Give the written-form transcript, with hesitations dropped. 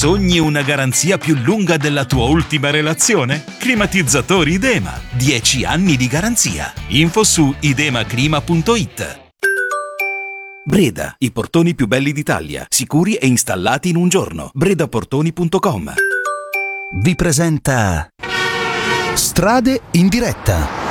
Sogni una garanzia più lunga della tua ultima relazione? Climatizzatori Idema. 10 anni di garanzia. Info su idemaclima.it. Breda, i portoni più belli d'Italia, sicuri e installati in un giorno. bredaportoni.com. Vi presenta Strade in diretta.